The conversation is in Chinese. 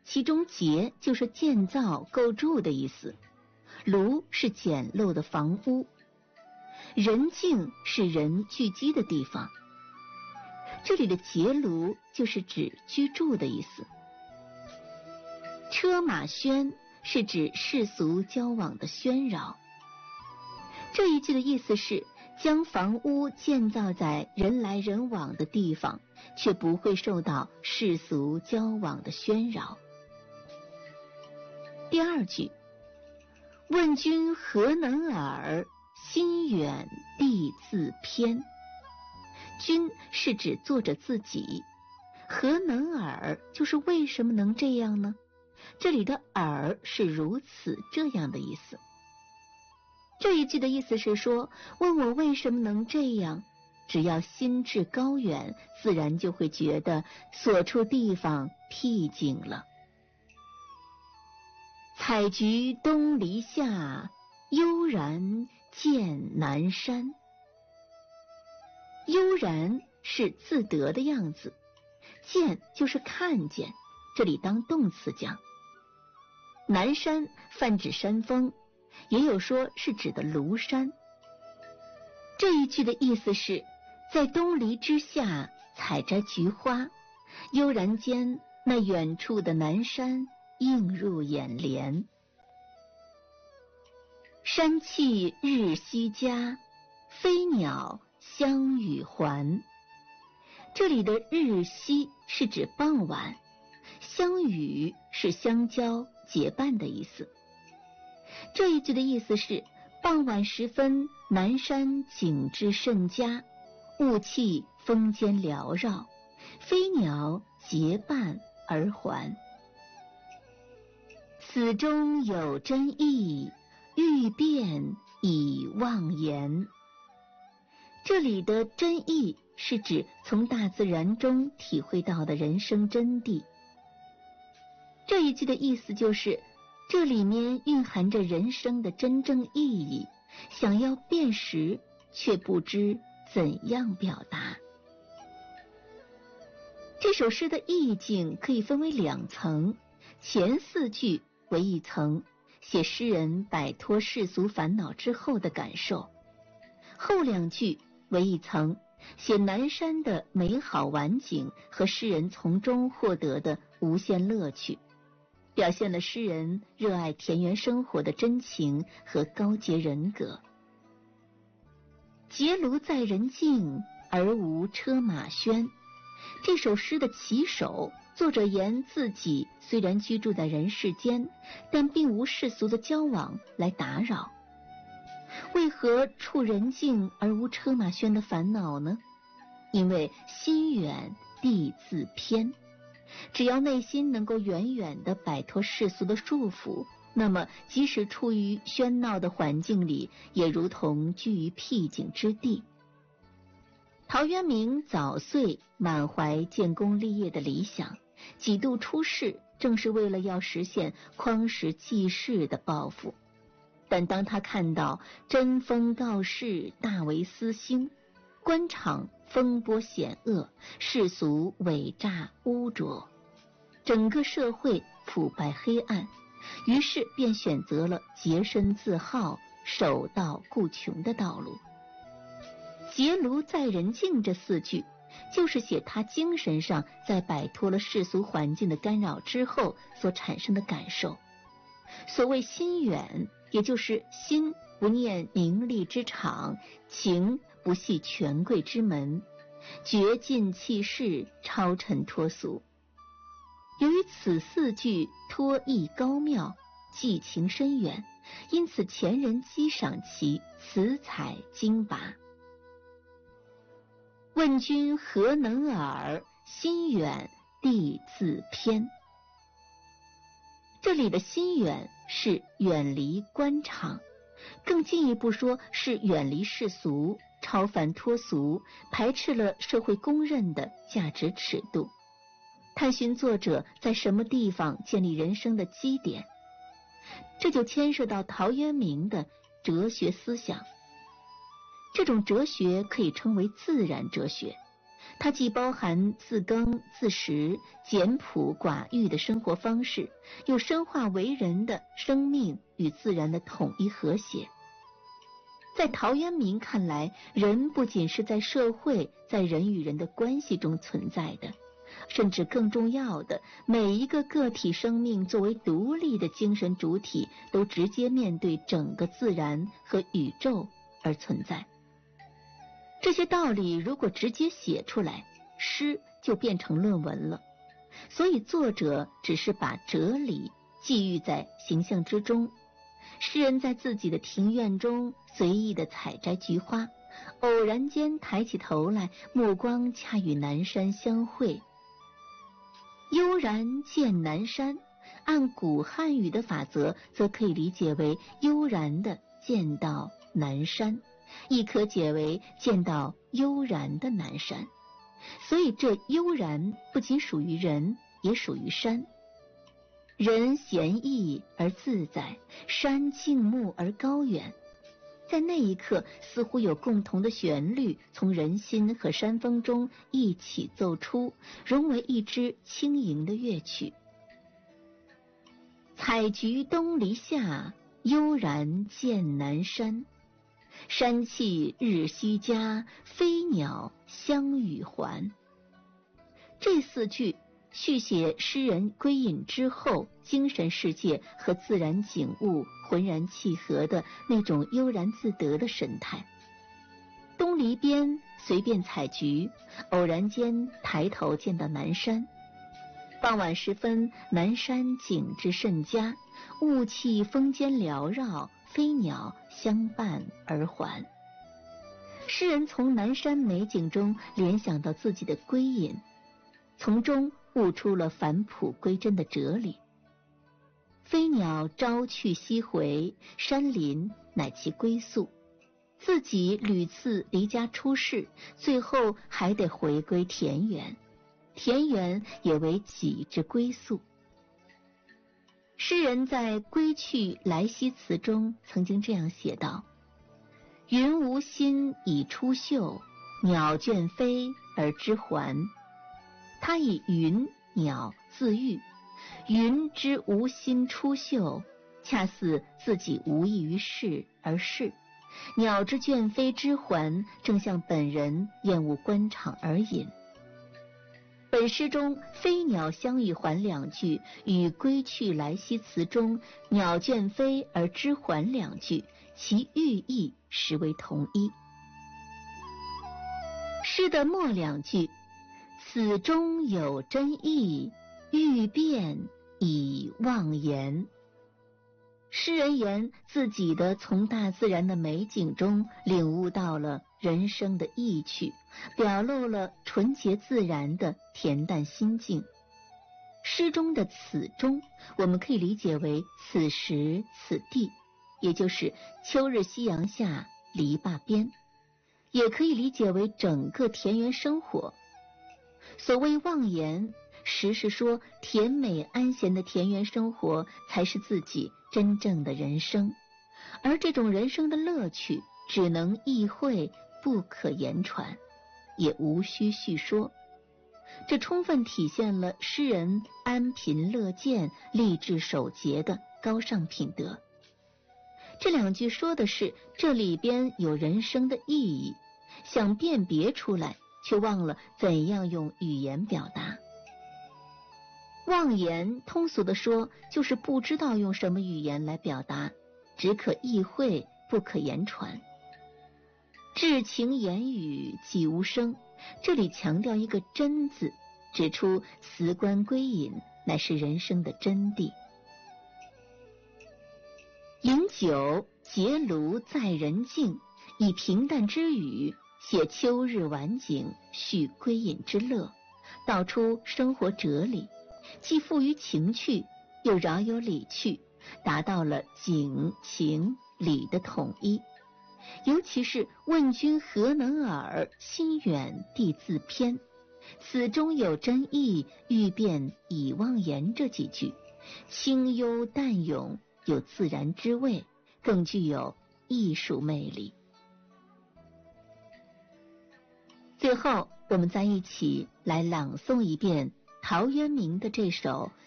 其中结就是建造、构筑的意思，庐是简陋的房屋，人境是人聚集的地方。这里的结庐就是指居住的意思。车马喧是指世俗交往的喧扰。这一句的意思是将房屋建造在人来人往的地方，却不会受到世俗交往的喧扰。第二句，问君何能尔，心远地自偏。君是指作者自己，何能尔就是为什么能这样呢？这里的尔是如此这样的意思。这一句的意思是说，问我为什么能这样，只要心志高远，自然就会觉得所处地方僻静了。采菊东篱下，悠然见南山。悠然是自得的样子，见就是看见，这里当动词讲。南山泛指山峰，也有说是指的庐山。这一句的意思是，在东篱之下采摘菊花，悠然间那远处的南山映入眼帘。山气日夕佳，飞鸟相与还。这里的日夕是指傍晚，相与是相交结伴的意思。这一句的意思是，傍晚时分，南山景致甚佳，雾气风间缭绕，飞鸟结伴而还。此中有真意，欲辨已忘言。这里的真意是指从大自然中体会到的人生真谛。这一句的意思就是，这里面蕴含着人生的真正意义，想要辨识，却不知怎样表达。这首诗的意境可以分为两层，前4句为一层，写诗人摆脱世俗烦恼之后的感受；后2句为一层，写南山的美好晚景和诗人从中获得的无限乐趣，表现了诗人热爱田园生活的真情和高洁人格。结庐在人境，而无车马喧。这首诗的起首，作者言自己虽然居住在人世间，但并无世俗的交往来打扰。为何处人境而无车马喧的烦恼呢？因为心远地自偏。只要内心能够远远地摆脱世俗的束缚，那么即使处于喧闹的环境里，也如同居于僻静之地。陶渊明早岁满怀建功立业的理想，几度出仕，正是为了要实现匡时济世的抱负。但当他看到针锋告示，大为私兴，官场风波险恶，世俗伪诈污浊，整个社会腐败黑暗，于是便选择了洁身自好、守道固穷的道路。结庐在人境这4句，就是写他精神上在摆脱了世俗环境的干扰之后所产生的感受。所谓心远，也就是心不念名利之场，情不系权贵之门，绝尽弃世，超尘脱俗。由于此4句托意高妙，寄情深远，因此前人激赏其词采精拔。问君何能尔，心远地自偏。这里的心远是远离官场，更进一步说是远离世俗，超凡脱俗，排斥了社会公认的价值尺度，探寻作者在什么地方建立人生的基点。这就牵涉到陶渊明的哲学思想。这种哲学可以称为自然哲学， 它既包含自耕自食、简朴寡欲的生活方式，又深化为人的生命与自然的统一和谐。在陶渊明看来，人不仅是在社会、在人与人的关系中存在的，甚至更重要的，每一个个体生命作为独立的精神主体，都直接面对整个自然和宇宙而存在。这些道理如果直接写出来，诗就变成论文了。所以作者只是把哲理寄寓在形象之中。诗人在自己的庭院中随意地采摘菊花，偶然间抬起头来，目光恰与南山相会。悠然见南山，按古汉语的法则，则可以理解为悠然地见到南山，亦可解为见到悠然的南山。所以这悠然不仅属于人，也属于山。人闲逸而自在，山静穆而高远。在那一刻，似乎有共同的旋律从人心和山峰中一起奏出，融为一支轻盈的乐曲。采菊东篱下，悠然见南山。山气日夕佳，飞鸟相与还。这4句续写诗人归隐之后，精神世界和自然景物浑然契合的那种悠然自得的神态。东篱边随便采菊，偶然间抬头见到南山。傍晚时分，南山景致甚佳，雾气风间缭绕，飞鸟相伴而还。诗人从南山美景中联想到自己的归隐，从中悟出了返璞归真的哲理。飞鸟朝去夕回，山林乃其归宿。自己屡次离家出世，最后还得回归田园，田园也为己之归宿。诗人在《归去来兮辞》中曾经这样写道：云无心以出岫，鸟倦飞而知还。他以云鸟自喻，云之无心出岫，恰似自己无益于世而逝；鸟之倦飞之还，正像本人厌恶官场而隐。本诗中飞鸟相与还2句与归去来兮辞中鸟倦飞而知还2句，其寓意实为同一。诗的末2句，此中有真意，欲辨已忘言。诗人言自己的从大自然的美景中领悟到了人生的意趣，表露了纯洁自然的恬淡心境。诗中的此中，我们可以理解为此时此地，也就是秋日夕阳下篱笆边，也可以理解为整个田园生活。所谓忘言，实是说甜美安闲的田园生活才是自己真正的人生，而这种人生的乐趣只能意会，不可言传，也无需叙说。这充分体现了诗人安贫乐见、励志守节的高尚品德。这2句说的是这里边有人生的意义，想辨别出来，却忘了怎样用语言表达。忘言，通俗的说，就是不知道用什么语言来表达，只可意会，不可言传。至情言语几无声，这里强调一个真字，指出辞官归隐乃是人生的真谛。饮酒结庐在人境，以平淡之语写秋日晚景，叙归隐之乐，道出生活哲理，既富于情趣，又饶有理趣，达到了景情理的统一。尤其是问君何能尔，心远地自偏，此中有真意，欲辨已忘言这几句，清幽淡咏，有自然之味，更具有艺术魅力。最后我们再一起来朗诵一遍陶渊明的这首